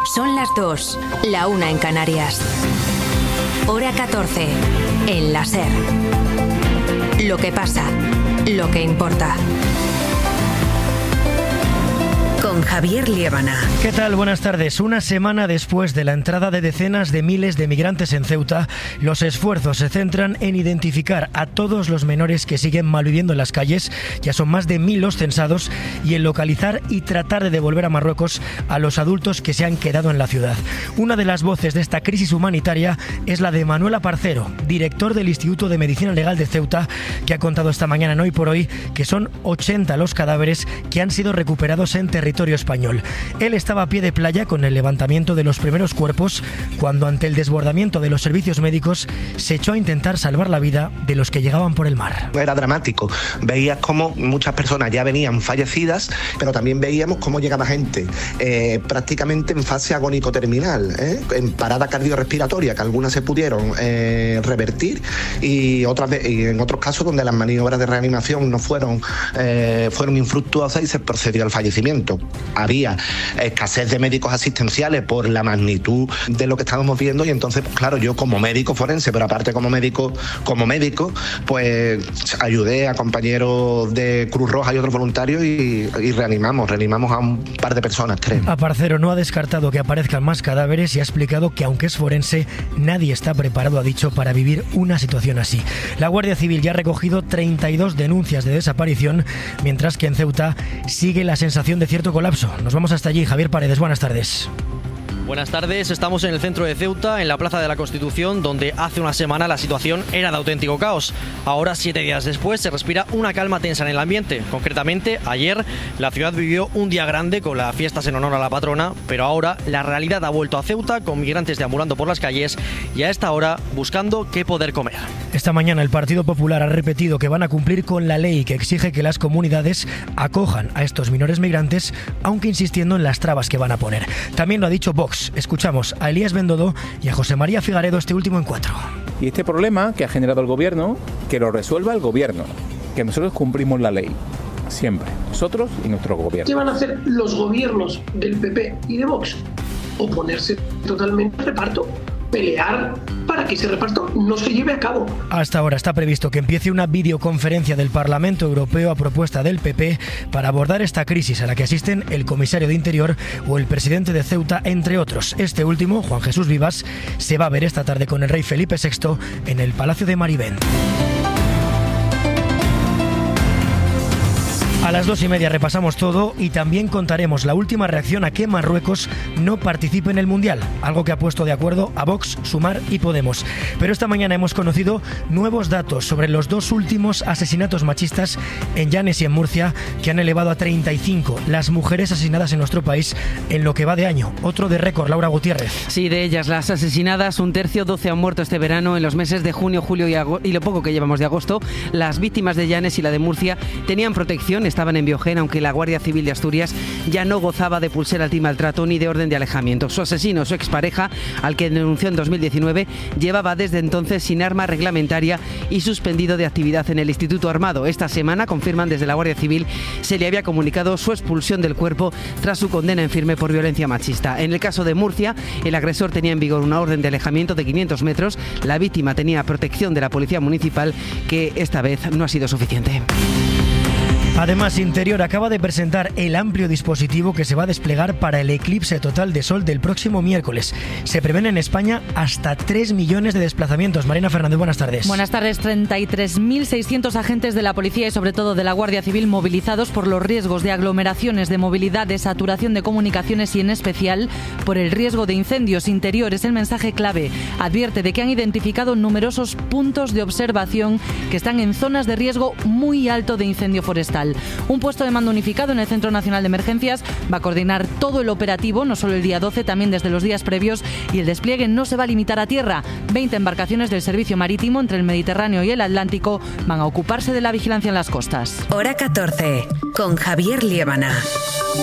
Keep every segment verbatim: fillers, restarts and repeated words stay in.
Son las dos, la una en Canarias. Hora catorce, en la SER. Lo que pasa, lo que importa. Con Javier Liébana. ¿Qué tal? Buenas tardes. Una semana después de la entrada de decenas de miles de migrantes en Ceuta, los esfuerzos se centran en identificar a todos los menores que siguen malviviendo en las calles, ya son más de mil los censados, y en localizar y tratar de devolver a Marruecos a los adultos que se han quedado en la ciudad. Una de las voces de esta crisis humanitaria es la de Manuel Aparcero, director del Instituto de Medicina Legal de Ceuta, que ha contado esta mañana en Hoy por Hoy que son ochenta los cadáveres que han sido recuperados en territorio español. Él estaba a pie de playa con el levantamiento de los primeros cuerpos cuando, ante el desbordamiento de los servicios médicos, se echó a intentar salvar la vida de los que llegaban por el mar. Era dramático. Veías cómo muchas personas ya venían fallecidas, pero también veíamos cómo llegaba gente eh, prácticamente en fase agónico-terminal, ¿eh? en parada cardiorrespiratoria, que algunas se pudieron eh, revertir y, otras, y en otros casos donde las maniobras de reanimación no fueron, eh, fueron infructuosas y se procedió al fallecimiento. Había escasez de médicos asistenciales por la magnitud de lo que estábamos viendo y entonces, pues, claro, yo como médico forense, pero aparte como médico, como médico, pues ayudé a compañeros de Cruz Roja y otros voluntarios y, y reanimamos, reanimamos a un par de personas, creo. Aparcero no ha descartado que aparezcan más cadáveres y ha explicado que, aunque es forense, nadie está preparado, ha dicho, para vivir una situación así. La Guardia Civil ya ha recogido treinta y dos denuncias de desaparición, mientras que en Ceuta sigue la sensación de cierto colapso. Nos vamos hasta allí. Javier Paredes, buenas tardes. Buenas tardes, estamos en el centro de Ceuta, en la Plaza de la Constitución, donde hace una semana la situación era de auténtico caos. Ahora, siete días después, se respira una calma tensa en el ambiente. Concretamente, ayer la ciudad vivió un día grande con las fiestas en honor a la patrona, pero ahora la realidad ha vuelto a Ceuta, con migrantes deambulando por las calles y a esta hora buscando qué poder comer. Esta mañana el Partido Popular ha repetido que van a cumplir con la ley que exige que las comunidades acojan a estos menores migrantes, aunque insistiendo en las trabas que van a poner. También lo ha dicho Vox. Escuchamos a Elías Bendodo y a José María Figaredo este último encuentro. Y este problema que ha generado el gobierno, que lo resuelva el gobierno, que nosotros cumplimos la ley, siempre, nosotros y nuestro gobierno. ¿Qué van a hacer los gobiernos del P P y de Vox? Oponerse totalmente al reparto, pelear para que ese reparto no se lleve a cabo. Hasta ahora está previsto que empiece una videoconferencia del Parlamento Europeo a propuesta del P P para abordar esta crisis a la que asisten el comisario de Interior o el presidente de Ceuta, entre otros. Este último, Juan Jesús Vivas, se va a ver esta tarde con el rey Felipe sexto en el Palacio de Marivent. A las dos y media repasamos todo y también contaremos la última reacción a que Marruecos no participe en el Mundial, algo que ha puesto de acuerdo a Vox, Sumar y Podemos. Pero esta mañana hemos conocido nuevos datos sobre los dos últimos asesinatos machistas en Llanes y en Murcia, que han elevado a treinta y cinco las mujeres asesinadas en nuestro país en lo que va de año. Otro de récord, Laura Gutiérrez. Sí, de ellas las asesinadas, un tercio, doce han muerto este verano. En los meses de junio, julio y, agosto, y lo poco que llevamos de agosto, las víctimas de Llanes y la de Murcia tenían protección, estaban en Biogén, aunque la Guardia Civil de Asturias ya no gozaba de pulsera antimaltrato ni de orden de alejamiento. Su asesino, su expareja, al que denunció en dos mil diecinueve, llevaba desde entonces sin arma reglamentaria y suspendido de actividad en el Instituto Armado. Esta semana, confirman desde la Guardia Civil, se le había comunicado su expulsión del cuerpo tras su condena en firme por violencia machista. En el caso de Murcia, el agresor tenía en vigor una orden de alejamiento de quinientos metros. La víctima tenía protección de la Policía Municipal, que esta vez no ha sido suficiente. Además, Interior acaba de presentar el amplio dispositivo que se va a desplegar para el eclipse total de sol del próximo miércoles. Se prevén en España hasta tres millones de desplazamientos. Marina Fernández, buenas tardes. Buenas tardes. treinta y tres mil seiscientos agentes de la Policía y sobre todo de la Guardia Civil movilizados por los riesgos de aglomeraciones, de movilidad, de saturación de comunicaciones y en especial por el riesgo de incendios. Interior es el mensaje clave. Advierte de que han identificado numerosos puntos de observación que están en zonas de riesgo muy alto de incendio forestal. Un puesto de mando unificado en el Centro Nacional de Emergencias va a coordinar todo el operativo, no solo el día doce, también desde los días previos, y el despliegue no se va a limitar a tierra. veinte embarcaciones del servicio marítimo entre el Mediterráneo y el Atlántico van a ocuparse de la vigilancia en las costas. Hora catorce, con Javier Liébana.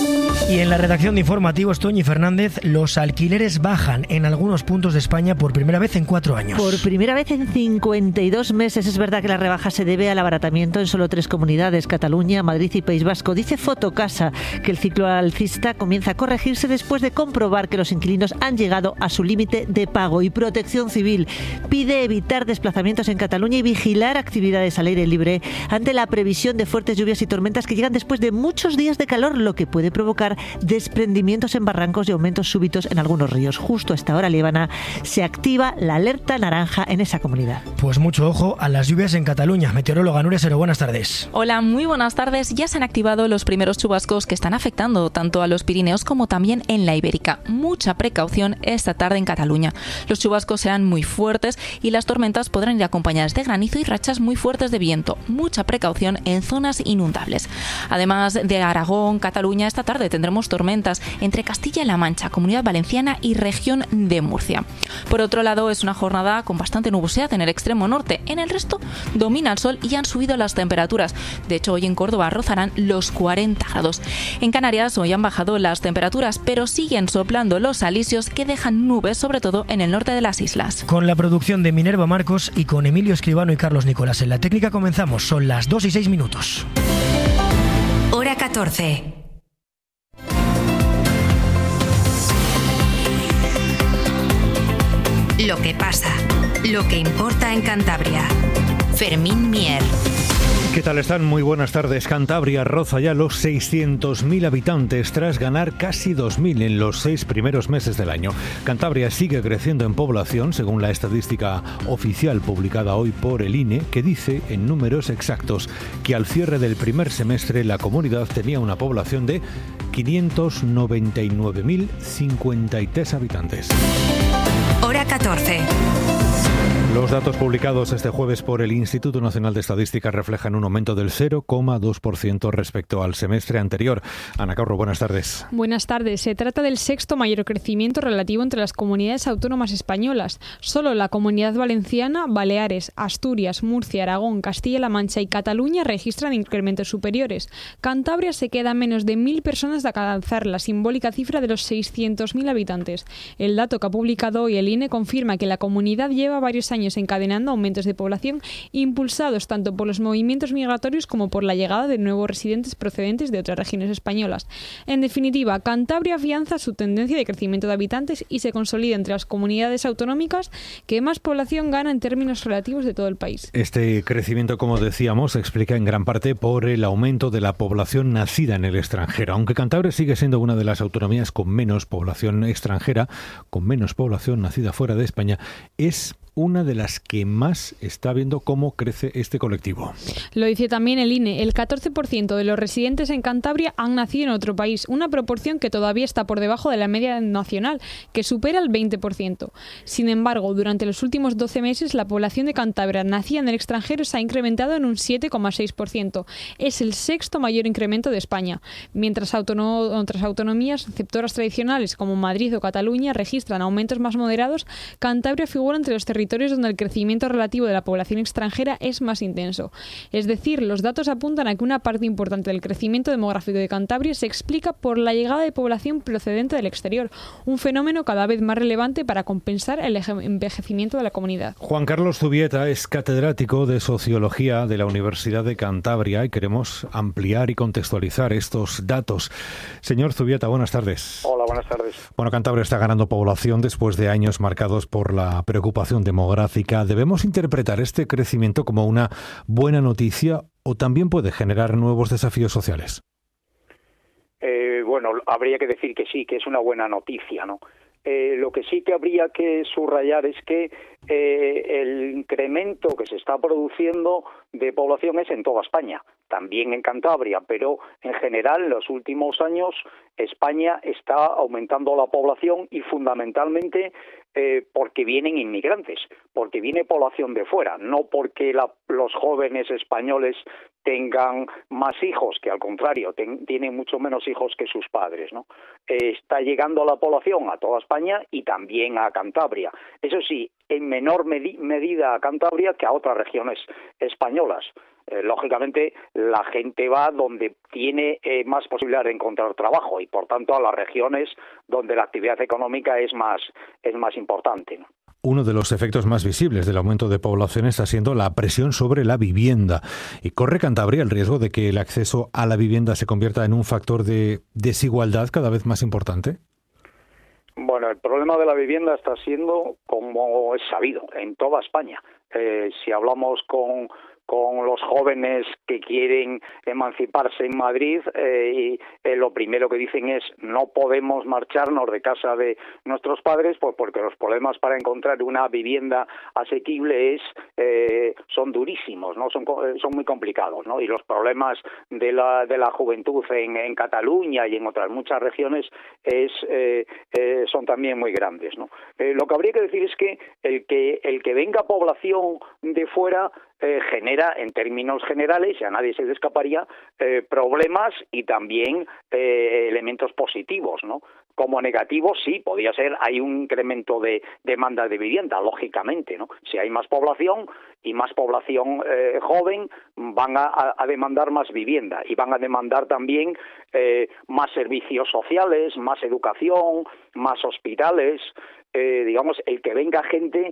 Y en la redacción de informativos, Toñi Fernández, los alquileres bajan en algunos puntos de España por primera vez en cuatro años. Por primera vez en cincuenta y dos meses. Es verdad que la rebaja se debe al abaratamiento en solo tres comunidades, Cataluña, Madrid y País Vasco. Dice Fotocasa que el ciclo alcista comienza a corregirse después de comprobar que los inquilinos han llegado a su límite de pago. Y Protección Civil pide evitar desplazamientos en Cataluña y vigilar actividades al aire libre ante la previsión de fuertes lluvias y tormentas que llegan después de muchos días de calor, lo que puede provocar desprendimientos en barrancos y aumentos súbitos en algunos ríos. Justo a esta hora, Líbana, se activa la alerta naranja en esa comunidad. Pues mucho ojo a las lluvias en Cataluña. Meteoróloga Nuria Sero, buenas tardes. Hola, muy buenas tardes. Ya se han activado los primeros chubascos que están afectando tanto a los Pirineos como también en la Ibérica. Mucha precaución esta tarde en Cataluña. Los chubascos serán muy fuertes y las tormentas podrán ir acompañadas de granizo y rachas muy fuertes de viento. Mucha precaución en zonas inundables. Además de Aragón, Cataluña, esta tarde tendremos tormentas entre Castilla-La Mancha, Comunidad Valenciana y región de Murcia. Por otro lado, es una jornada con bastante nubosidad en el extremo norte. En el resto domina el sol y han subido las temperaturas. De hecho, hoy en Córdoba rozarán los cuarenta grados. En Canarias hoy han bajado las temperaturas, pero siguen soplando los alisios que dejan nubes, sobre todo en el norte de las islas. Con la producción de Minerva Marcos y con Emilio Escribano y Carlos Nicolás en la técnica comenzamos. Son las dos y seis minutos. Hora catorce. Lo que pasa, lo que importa en Cantabria. Fermín Mier. ¿Qué tal están? Muy buenas tardes. Cantabria roza ya los seiscientos mil habitantes tras ganar casi dos mil en los seis primeros meses del año. Cantabria sigue creciendo en población, según la estadística oficial publicada hoy por el I N E, que dice en números exactos que al cierre del primer semestre la comunidad tenía una población de quinientos noventa y nueve mil cincuenta y tres habitantes. Hora catorce. Los datos publicados este jueves por el Instituto Nacional de Estadística reflejan un aumento del cero coma dos por ciento respecto al semestre anterior. Ana Carro, buenas tardes. Buenas tardes. Se trata del sexto mayor crecimiento relativo entre las comunidades autónomas españolas. Solo la Comunidad Valenciana, Baleares, Asturias, Murcia, Aragón, Castilla-La Mancha y Cataluña registran incrementos superiores. Cantabria se queda a menos de mil personas de alcanzar la simbólica cifra de los seiscientos mil habitantes. El dato que ha publicado hoy el I N E confirma que la comunidad lleva varios años encadenando aumentos de población impulsados tanto por los movimientos migratorios como por la llegada de nuevos residentes procedentes de otras regiones españolas. En definitiva, Cantabria afianza su tendencia de crecimiento de habitantes y se consolida entre las comunidades autonómicas que más población gana en términos relativos de todo el país. Este crecimiento, como decíamos, se explica en gran parte por el aumento de la población nacida en el extranjero. Aunque Cantabria sigue siendo una de las autonomías con menos población extranjera, con menos población nacida fuera de España, es una de las que más está viendo cómo crece este colectivo. Lo dice también el I N E. El catorce por ciento de los residentes en Cantabria han nacido en otro país, una proporción que todavía está por debajo de la media nacional, que supera el veinte por ciento. Sin embargo, durante los últimos doce meses, la población de Cantabria nacida en el extranjero se ha incrementado en un siete coma seis por ciento. Es el sexto mayor incremento de España. Mientras autono- otras autonomías receptoras tradicionales como Madrid o Cataluña registran aumentos más moderados, Cantabria figura entre los territorios donde el crecimiento relativo de la población extranjera es más intenso. Es decir, los datos apuntan a que una parte importante del crecimiento demográfico de Cantabria se explica por la llegada de población procedente del exterior, un fenómeno cada vez más relevante para compensar el envejecimiento de la comunidad. Juan Carlos Zubieta es catedrático de Sociología de la Universidad de Cantabria y queremos ampliar y contextualizar estos datos. Señor Zubieta, buenas tardes. Hola, buenas tardes. Bueno, Cantabria está ganando población después de años marcados por la preocupación demográfica. ¿Debemos interpretar este crecimiento como una buena noticia o también puede generar nuevos desafíos sociales? Eh, bueno, habría que decir que sí, que es una buena noticia, ¿no? Eh, lo que sí que habría que subrayar es que eh, el incremento que se está produciendo de población es en toda España, también en Cantabria, pero en general en los últimos años España está aumentando la población y fundamentalmente eh, porque vienen inmigrantes, porque viene población de fuera, no porque la, los jóvenes españoles tengan más hijos, que al contrario, ten, tienen mucho menos hijos que sus padres, ¿no? Eh, está llegando la población a toda España y también a Cantabria. Eso sí, en menor medi- medida a Cantabria que a otras regiones españolas. Eh, lógicamente, la gente va donde tiene eh, más posibilidad de encontrar trabajo y, por tanto, a las regiones donde la actividad económica es más, es más importante, ¿no? Uno de los efectos más visibles del aumento de población está siendo la presión sobre la vivienda. ¿Y corre Cantabria el riesgo de que el acceso a la vivienda se convierta en un factor de desigualdad cada vez más importante? Bueno, el problema de la vivienda está siendo, como es sabido, en toda España. Eh, si hablamos con... con los jóvenes que quieren emanciparse en Madrid, eh, y eh, lo primero que dicen es no podemos marcharnos de casa de nuestros padres, pues porque los problemas para encontrar una vivienda asequible es eh, son durísimos, no son son muy complicados, ¿no? Y los problemas de la de la juventud en, en Cataluña y en otras muchas regiones es eh, eh, son también muy grandes, ¿no? Eh, lo que habría que decir es que el que el que venga población de fuera Eh, genera, en términos generales, y a nadie se le escaparía, eh, problemas y también eh, elementos positivos, ¿no? Como negativos, sí, podría ser, hay un incremento de demanda de vivienda, lógicamente, ¿no? Si hay más población y más población eh, joven, van a, a demandar más vivienda y van a demandar también eh, más servicios sociales, más educación, más hospitales. Eh, digamos, el que venga gente,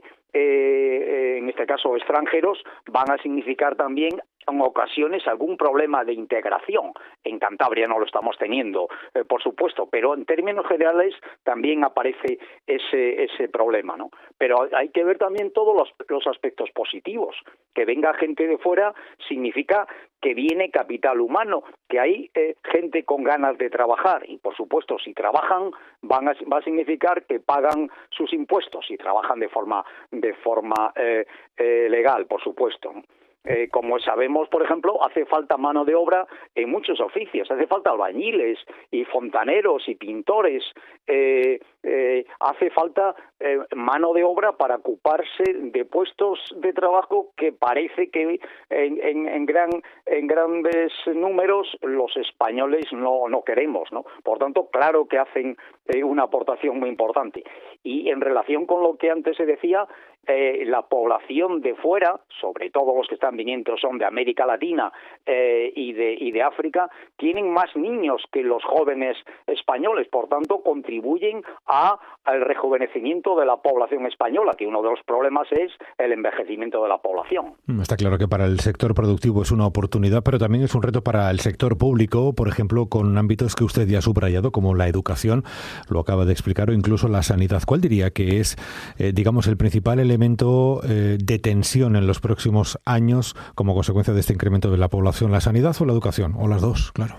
eh, en este caso extranjeros, van a significar también en ocasiones algún problema de integración. En Cantabria no lo estamos teniendo, eh, por supuesto, pero en términos generales también aparece ese ese problema, ¿no? Pero hay que ver también todos los, los aspectos positivos. Que venga gente de fuera significa que viene capital humano, que hay eh, gente con ganas de trabajar y, por supuesto, si trabajan van a, va a significar que pagan sus impuestos y trabajan de forma de forma eh, eh, legal, por supuesto. Eh, como sabemos, por ejemplo, hace falta mano de obra en muchos oficios, hace falta albañiles y fontaneros y pintores, eh, eh, hace falta eh, mano de obra para ocuparse de puestos de trabajo que parece que en, en, en, gran, en grandes números los españoles no, no queremos, ¿no? Por tanto, claro que hacen eh, una aportación muy importante. Y en relación con lo que antes se decía, eh, la población de fuera, sobre todo los que están viniendo son de América Latina eh, y, de, y de África, tienen más niños que los jóvenes españoles, por tanto contribuyen a, al rejuvenecimiento de la población española, que uno de los problemas es el envejecimiento de la población. Está claro que para el sector productivo es una oportunidad, pero también es un reto para el sector público, por ejemplo, con ámbitos que usted ya ha subrayado, como la educación, lo acaba de explicar, o incluso la sanidad. ¿Cuál diría que es, eh, digamos, el principal elemento eh, de tensión en los próximos años como consecuencia de este incremento de la población? ¿La sanidad o la educación? O las dos, claro.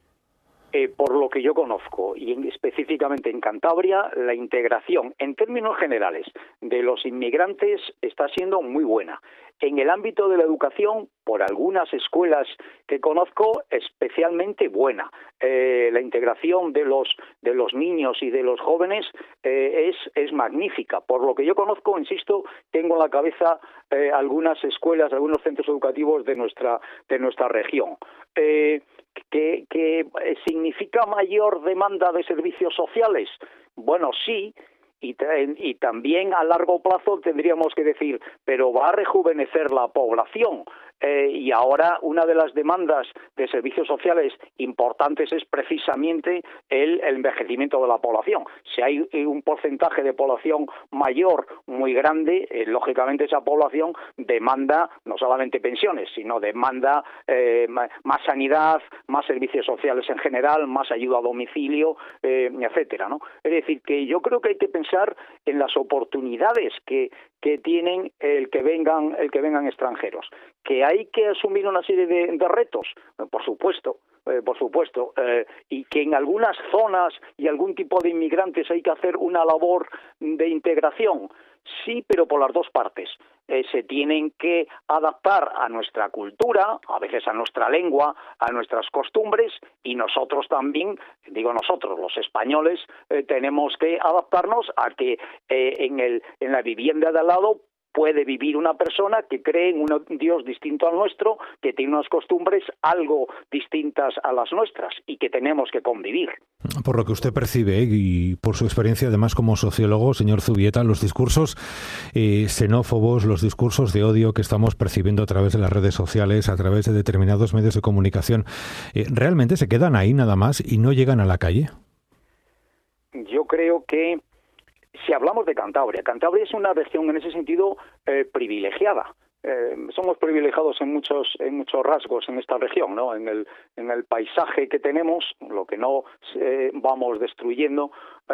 Eh, por lo que yo conozco, y en, específicamente en Cantabria, la integración, en términos generales, de los inmigrantes está siendo muy buena. En el ámbito de la educación, por algunas escuelas que conozco, especialmente buena. Eh, la integración de los de los niños y de los jóvenes eh, es es magnífica. Por lo que yo conozco, insisto, tengo en la cabeza eh, algunas escuelas, algunos centros educativos de nuestra de nuestra región. Eh, que, que significa mayor demanda de servicios sociales. Bueno, sí. Y, y también a largo plazo tendríamos que decir, pero va a rejuvenecer la población. Eh, y ahora una de las demandas de servicios sociales importantes es precisamente el, el envejecimiento de la población. Si hay un porcentaje de población mayor muy grande, eh, lógicamente esa población demanda no solamente pensiones, sino demanda eh, más sanidad, más servicios sociales en general, más ayuda a domicilio, eh, etcétera, ¿no? Es decir, que yo creo que hay que pensar en las oportunidades que que tienen el que vengan el que vengan extranjeros, que hay que asumir una serie de, de retos, por supuesto, eh, por supuesto, eh, y que en algunas zonas y algún tipo de inmigrantes hay que hacer una labor de integración. Sí, pero por las dos partes. Eh, se tienen que adaptar a nuestra cultura, a veces a nuestra lengua, a nuestras costumbres, y nosotros también, digo nosotros, los españoles, eh, tenemos que adaptarnos a que eh, en, el, en la vivienda de al lado puede vivir una persona que cree en un Dios distinto al nuestro, que tiene unas costumbres algo distintas a las nuestras y que tenemos que convivir. Por lo que usted percibe, ¿eh? y por su experiencia además como sociólogo, señor Zubieta, los discursos eh, xenófobos, los discursos de odio que estamos percibiendo a través de las redes sociales, a través de determinados medios de comunicación, eh, ¿realmente se quedan ahí nada más y no llegan a la calle? Yo creo que si hablamos de Cantabria, Cantabria es una región en ese sentido eh, privilegiada. Eh, somos privilegiados en muchos en muchos rasgos en esta región, ¿no? En el en el paisaje que tenemos, lo que no eh, vamos destruyendo,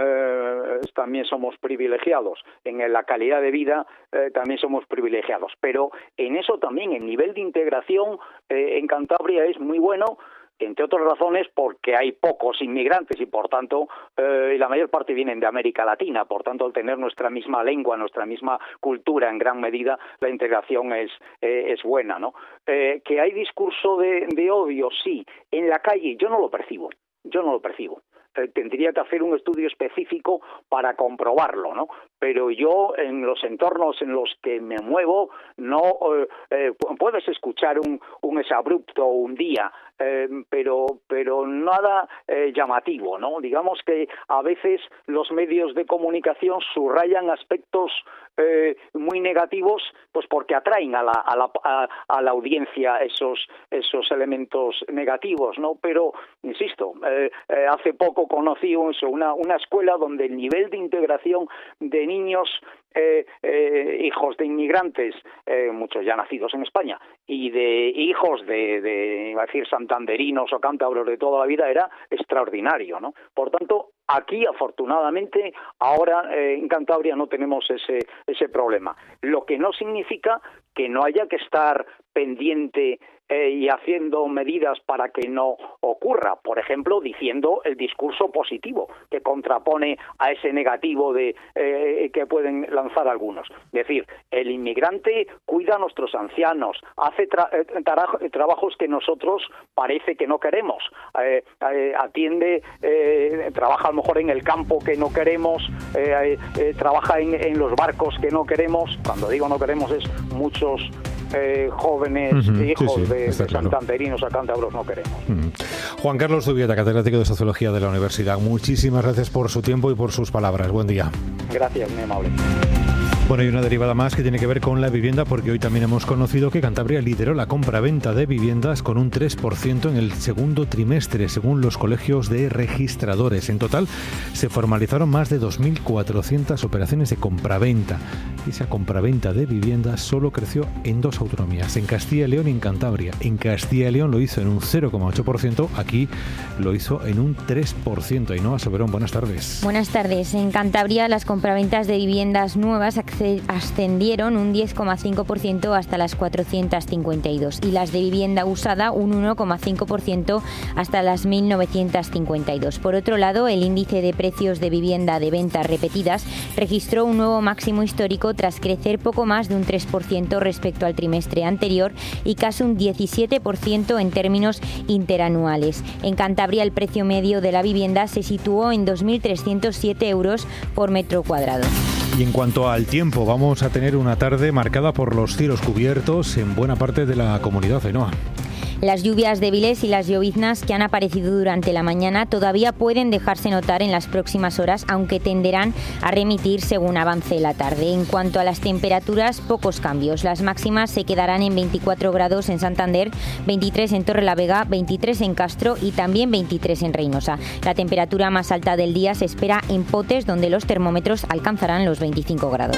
eh, también somos privilegiados. En la calidad de vida eh, también somos privilegiados. Pero en eso también el nivel de integración eh, en Cantabria es muy bueno. Entre otras razones porque hay pocos inmigrantes y por tanto eh, la mayor parte vienen de América Latina, por tanto al tener nuestra misma lengua, nuestra misma cultura en gran medida la integración es eh, es buena, ¿no? Eh, que hay discurso de, de odio, sí, en la calle yo no lo percibo, yo no lo percibo. Eh, tendría que hacer un estudio específico para comprobarlo, ¿no? Pero yo en los entornos en los que me muevo no eh, eh, puedes escuchar un, un exabrupto un día, eh, pero pero nada eh, llamativo, ¿no? Digamos que a veces los medios de comunicación subrayan aspectos eh, muy negativos, pues porque atraen a la a la a, a la audiencia esos esos elementos negativos, ¿no? Pero insisto, eh, eh, hace poco conocí eso, una una escuela donde el nivel de integración de niños eh, eh, hijos de inmigrantes, eh, muchos ya nacidos en España, y de hijos de, de iba a decir santanderinos o cántabros de toda la vida era extraordinario, ¿no? Por tanto, aquí afortunadamente ahora eh, en Cantabria no tenemos ese ese problema, lo que no significa que no haya que estar pendiente eh, y haciendo medidas para que no ocurra, por ejemplo, diciendo el discurso positivo que contrapone a ese negativo de eh, que pueden lanzar algunos. Es decir, el inmigrante cuida a nuestros ancianos, hace tra- tra- trabajos que nosotros parece que no queremos, eh, eh, atiende, eh, trabaja a lo mejor en el campo que no queremos, eh, eh, trabaja en, en los barcos que no queremos. Cuando digo no queremos es muchos Eh, jóvenes uh-huh, hijos sí, sí, de, de claro. santanderinos a cántabros no queremos. Uh-huh. Juan Carlos Zubieta, catedrático de Sociología de la Universidad, muchísimas gracias por su tiempo y por sus palabras. Buen día. Gracias, muy amable. Bueno, hay una derivada más que tiene que ver con la vivienda, porque hoy también hemos conocido que Cantabria lideró la compra-venta de viviendas con un tres por ciento en el segundo trimestre, según los colegios de registradores. En total, se formalizaron más de dos mil cuatrocientas operaciones de compra-venta. Esa compra-venta de viviendas solo creció en dos autonomías, en Castilla y León y en Cantabria. En Castilla y León lo hizo en un cero coma ocho por ciento, aquí lo hizo en un tres por ciento. Ainhoa Soberón, buenas tardes. Buenas tardes. En Cantabria las compraventas de viviendas nuevas ascendieron un diez coma cinco por ciento hasta las cuatrocientas cincuenta y dos y las de vivienda usada un uno coma cinco por ciento hasta las mil novecientas cincuenta y dos. Por otro lado, el índice de precios de vivienda de ventas repetidas registró un nuevo máximo histórico tras crecer poco más de un tres por ciento respecto al trimestre anterior y casi un diecisiete por ciento en términos interanuales. En Cantabria el precio medio de la vivienda se situó en dos mil trescientos siete euros por metro cuadrado. Y en cuanto al tiempo, vamos a tener una tarde marcada por los cielos cubiertos en buena parte de la comunidad, Ainhoa. Las lluvias débiles y las lloviznas que han aparecido durante la mañana todavía pueden dejarse notar en las próximas horas, aunque tenderán a remitir según avance la tarde. En cuanto a las temperaturas, pocos cambios. Las máximas se quedarán en veinticuatro grados en Santander, veintitrés en Torrelavega, veintitrés en Castro y también veintitrés en Reynosa. La temperatura más alta del día se espera en Potes, donde los termómetros alcanzarán los veinticinco grados.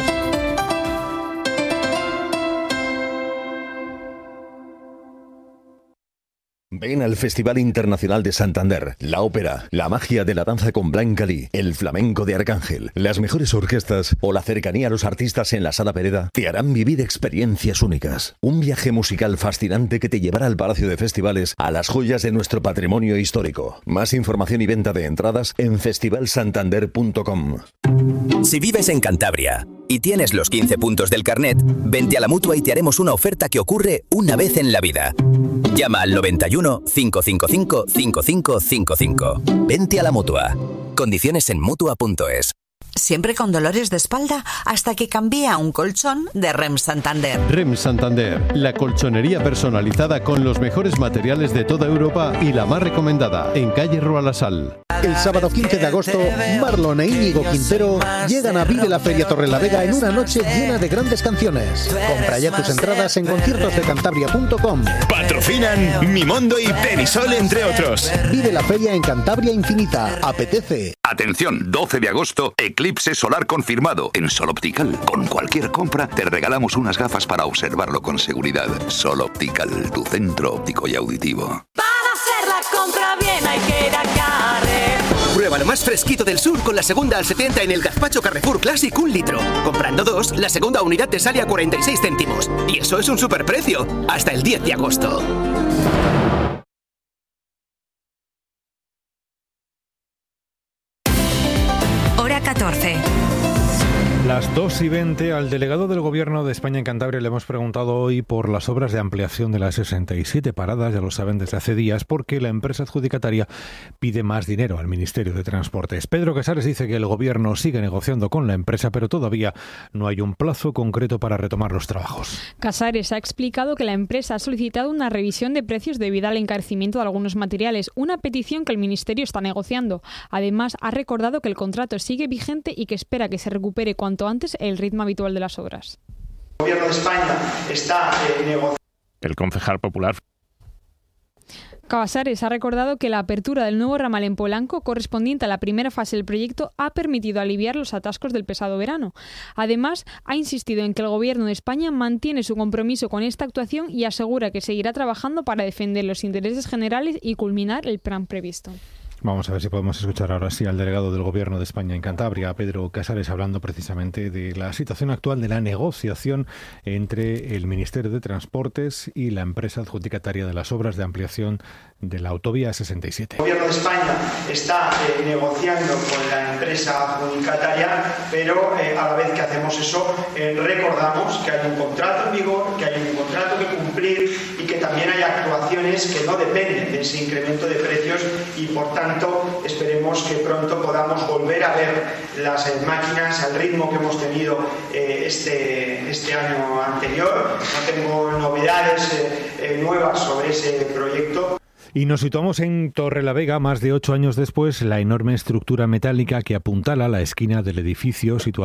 Ven al Festival Internacional de Santander, la ópera, la magia de la danza con Blanca Lee, el flamenco de Arcángel, las mejores orquestas o la cercanía a los artistas en la Sala Pereda te harán vivir experiencias únicas. Un viaje musical fascinante que te llevará al Palacio de Festivales, a las joyas de nuestro patrimonio histórico. Más información y venta de entradas en festival santander punto com. Si vives en Cantabria y tienes los quince puntos del carnet, vente a la Mutua y te haremos una oferta que ocurre una vez en la vida. Llama al noventa y uno, cinco cinco cinco, cinco cinco cinco cinco. Vente a la Mutua. Condiciones en mutua punto es. siempre con dolores de espalda, hasta que cambié a un colchón de Rem Santander. Rem Santander, la colchonería personalizada con los mejores materiales de toda Europa y la más recomendada, en calle Roalasal. El sábado quince de agosto, Marlon e Íñigo Quintero llegan a Vive la Feria Torrelavega en una noche llena de grandes canciones. Compra ya tus entradas en conciertos de cantabria punto com. Patrocinan Mimondo y Perisol, entre otros. Vive la feria en Cantabria Infinita. Apetece. Atención, doce de agosto, eclipse solar confirmado en Sol Optical. Con cualquier compra te regalamos unas gafas para observarlo con seguridad. Sol Optical, tu centro óptico y auditivo. Para hacer la compra bien hay que ir a Carrefour. Prueba lo más fresquito del sur con la segunda al setenta en el gazpacho Carrefour Classic un litro. Comprando dos, la segunda unidad te sale a cuarenta y seis céntimos. Y eso es un superprecio. Hasta el diez de agosto. Hora catorce. Las dos y veinte, al delegado del Gobierno de España en Cantabria le hemos preguntado hoy por las obras de ampliación de las sesenta y siete paradas, ya lo saben desde hace días, porque la empresa adjudicataria pide más dinero al Ministerio de Transportes. Pedro Casares dice que el Gobierno sigue negociando con la empresa, pero todavía no hay un plazo concreto para retomar los trabajos. Casares ha explicado que la empresa ha solicitado una revisión de precios debido al encarecimiento de algunos materiales, una petición que el Ministerio está negociando. Además, ha recordado que el contrato sigue vigente y que espera que se recupere cuanto antes el ritmo habitual de las obras. El Gobierno de España está eh, negociando. El concejal popular Casares ha recordado que la apertura del nuevo ramal en Polanco, correspondiente a la primera fase del proyecto, ha permitido aliviar los atascos del pesado verano. Además, ha insistido en que el Gobierno de España mantiene su compromiso con esta actuación y asegura que seguirá trabajando para defender los intereses generales y culminar el plan previsto. Vamos a ver si podemos escuchar ahora sí al delegado del Gobierno de España en Cantabria, Pedro Casares, hablando precisamente de la situación actual de la negociación entre el Ministerio de Transportes y la empresa adjudicataria de las obras de ampliación de la autovía sesenta y siete. El Gobierno de España está eh, negociando con la empresa adjudicataria, pero eh, a la vez que hacemos eso, eh, recordamos que hay un contrato en vigor, que hay un contrato que cumplir y que también hay actuaciones que no dependen de ese incremento de precios y, por tanto, esperemos que pronto podamos volver a ver las eh, máquinas al ritmo que hemos tenido eh, este, este año anterior. No tengo novedades eh, eh, nuevas sobre ese proyecto. Y nos situamos en Torrelavega, más de ocho años después, la enorme estructura metálica que apuntala la esquina del edificio situado